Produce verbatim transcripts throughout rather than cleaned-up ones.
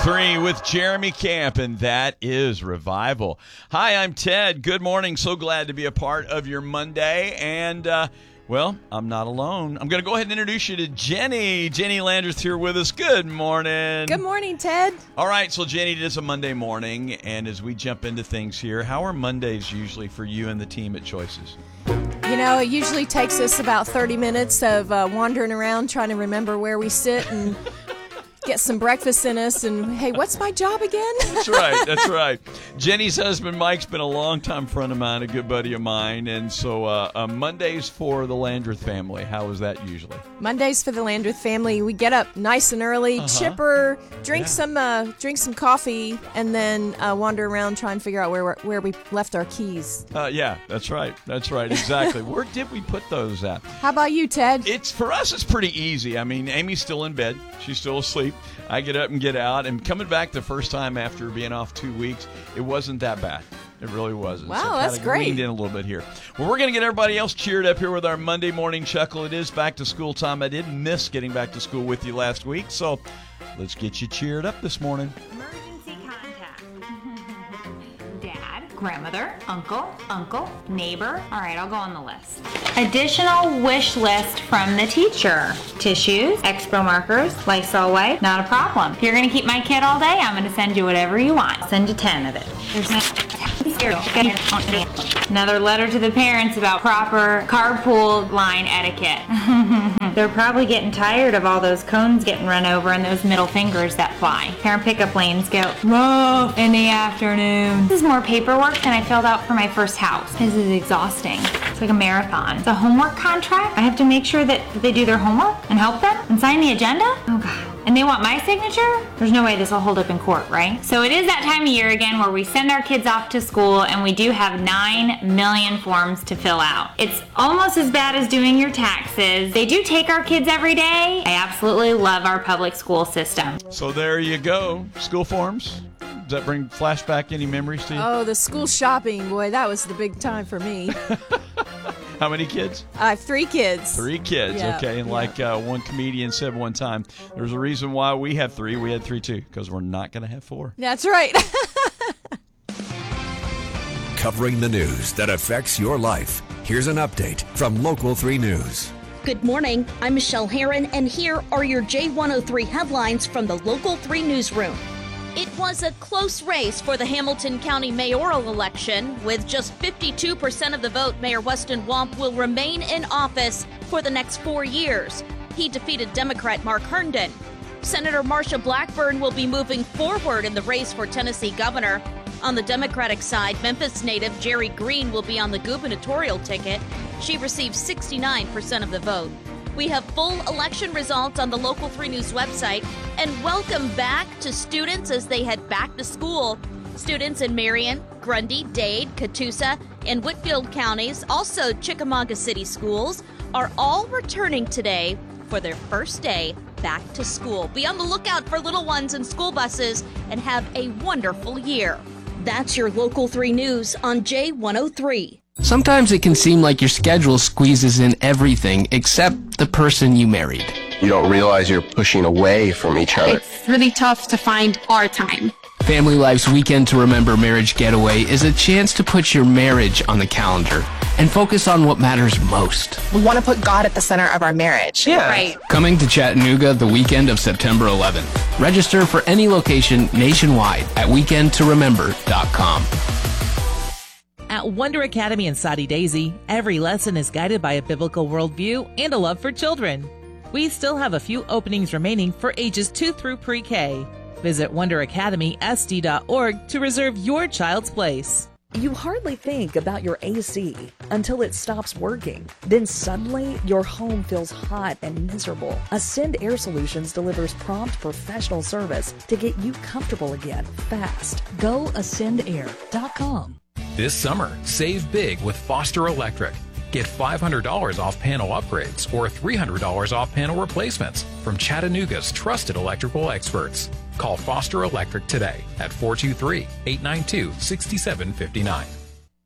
three with Jeremy Camp, and that is Revival. Hi, I'm Ted. Good morning. So glad to be a part of your Monday. And, uh, well, I'm not alone. I'm going to go ahead and introduce you to Jenny. Jenny Landreth here with us. Good morning. Good morning, Ted. All right, so Jenny, it is a Monday morning, and as we jump into things here, how are Mondays usually for you and the team at Choices? You know, it usually takes us about thirty minutes of uh, wandering around trying to remember where we sit and get some breakfast in us, and hey, what's my job again? That's right, that's right. Jenny's husband, Mike's been a longtime friend of mine, a good buddy of mine, and so uh, uh, Mondays for the Landreth family, how is that usually? Mondays for the Landreth family, we get up nice and early, uh-huh. chipper, drink yeah. some uh, drink some coffee, and then uh, wander around trying to figure out where where we left our keys. Uh, yeah, that's right, that's right, exactly. Where did we put those at? How about you, Ted? It's for us, it's pretty easy. I mean, Amy's still in bed, she's still asleep. I get up and get out, and coming back the first time after being off two weeks, it wasn't that bad. It really wasn't. Wow, so that's great. Leaned in a little bit here. Well, we're going to get everybody else cheered up here with our Monday morning chuckle. It is back to school time. I did miss getting back to school with you last week, so let's get you cheered up this morning. Emergency contact. Dad, grandmother, uncle, uncle, neighbor. All right, I'll go on the list. Additional wish list from the teacher. Tissues, Expo markers, Lysol wipe, not a problem. If you're going to keep my kid all day, I'm going to send you whatever you want. I'll send you ten of it. There's my another letter to the parents about proper carpool line etiquette. They're probably getting tired of all those cones getting run over and those middle fingers that fly. Parent pickup lanes get rough in the afternoon. This is more paperwork than I filled out for my first house. This is exhausting. It's like a marathon. It's a homework contract. I have to make sure that they do their homework and help them and sign the agenda. Oh, God. And they want my signature? There's no way this will hold up in court, right? So it is that time of year again where we send our kids off to school and we do have nine million forms to fill out. It's almost as bad as doing your taxes. They do take our kids every day. I absolutely love our public school system. So there you go. School forms. Does that bring flashback any memories to you? Oh, the school shopping, boy, that was the big time for me. How many kids? I have three kids. Three kids, yeah, okay. And yeah. like uh, one comedian said one time, there's a reason why we have three. We had three too, because we're not going to have four. That's right. Covering the news that affects your life. Here's an update from Local three News. Good morning. I'm Michelle Herron, and here are your J one oh three headlines from the Local three Newsroom. It was a close race for the Hamilton County mayoral election. With just fifty-two percent of the vote, Mayor Weston Wamp will remain in office for the next four years. He defeated Democrat Mark Herndon. Senator Marsha Blackburn will be moving forward in the race for Tennessee governor. On the Democratic side, Memphis native Jerry Green will be on the gubernatorial ticket. She received sixty-nine percent of the vote. We have full election results on the Local three News website. And welcome back to students as they head back to school. Students in Marion, Grundy, Dade, Catoosa, and Whitfield counties, also Chickamauga City schools, are all returning today for their first day back to school. Be on the lookout for little ones in school buses and have a wonderful year. That's your Local three News on J one oh three. Sometimes it can seem like your schedule squeezes in everything except the person you married. You don't realize you're pushing away from each other. It's really tough to find our time. Family Life's Weekend to Remember Marriage Getaway is a chance to put your marriage on the calendar and focus on what matters most. We want to put God at the center of our marriage. Yeah. Right. Coming to Chattanooga the weekend of September eleventh. Register for any location nationwide at weekend to remember dot com. At Wonder Academy in Soddy Daisy, every lesson is guided by a biblical worldview and a love for children. We still have a few openings remaining for ages two through pre-K. Visit wonder academy s d dot org to reserve your child's place. You hardly think about your A C until it stops working. Then suddenly, your home feels hot and miserable. Ascend Air Solutions delivers prompt professional service to get you comfortable again, fast. Go ascend air dot com. This summer, save big with Foster Electric. Get five hundred dollars off panel upgrades or three hundred dollars off panel replacements from Chattanooga's trusted electrical experts. Call Foster Electric today at four two three, eight nine two, six seven five nine.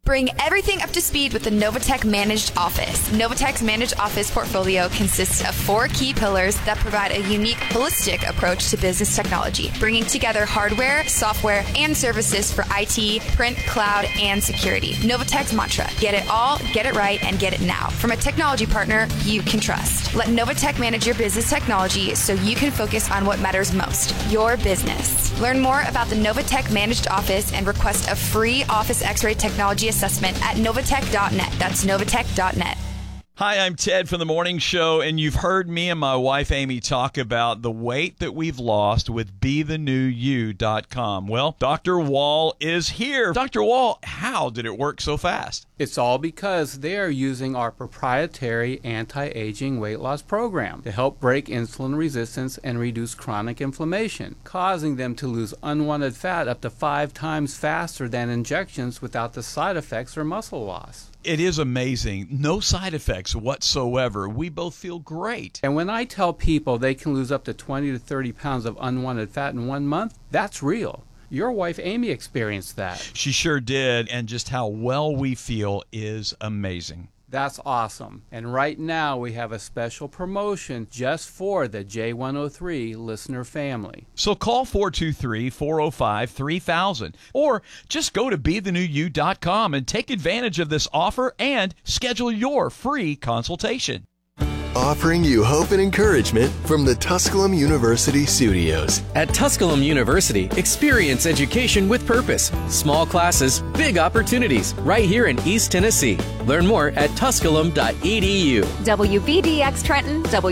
Bring everything up to speed with the Novatech Managed Office. Novatech's Managed Office portfolio consists of four key pillars that provide a unique, holistic approach to business technology, bringing together hardware, software, and services for I T, print, cloud, and security. Novatech's mantra: get it all, get it right, and get it now. From a technology partner you can trust. Let Novatech manage your business technology so you can focus on what matters most, your business. Learn more about the Novatech Managed Office and request a free Office X-ray technology assessment at novatech dot net. That's novatech dot net. Hi, I'm Ted from The Morning Show, and you've heard me and my wife Amy talk about the weight that we've lost with be the new you dot com. Well, Doctor Wall is here. Doctor Wall, how did it work so fast? It's all because they are using our proprietary anti-aging weight loss program to help break insulin resistance and reduce chronic inflammation, causing them to lose unwanted fat up to five times faster than injections without the side effects or muscle loss. It is amazing. No side effects whatsoever. We both feel great. And when I tell people they can lose up to twenty to thirty pounds of unwanted fat in one month, that's real. Your wife Amy experienced that. She sure did, and just how well we feel is amazing. That's awesome. And right now we have a special promotion just for the J one oh three listener family. So call four two three, four oh five, three thousand or just go to be the new you dot com and take advantage of this offer and schedule your free consultation. Offering you hope and encouragement from the Tusculum University studios. At Tusculum University, experience education with purpose. Small classes, big opportunities, right here in East Tennessee. Learn more at tusculum dot e d u. W B D X Trenton, W